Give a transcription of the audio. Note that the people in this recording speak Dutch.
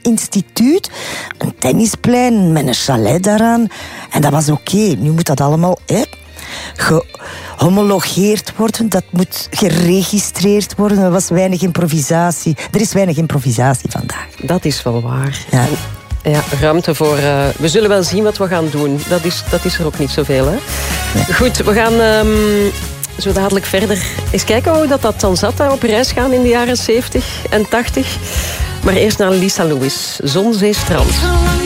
instituut, een tennisplein met een chalet daaraan. En dat was oké. Nu moet dat allemaal gehomologeerd worden. Dat moet geregistreerd worden. Er was weinig improvisatie. Er is weinig improvisatie vandaag. Dat is wel waar. Ja. Ja, ruimte voor... we zullen wel zien wat we gaan doen. Dat is er ook niet zoveel, hè? Nee. Goed, we gaan zo dadelijk verder eens kijken hoe dat dan zat. Hè? Op reis gaan in de jaren 70 en 80. Maar eerst naar Lisa Lewis. Zon, zee, strand.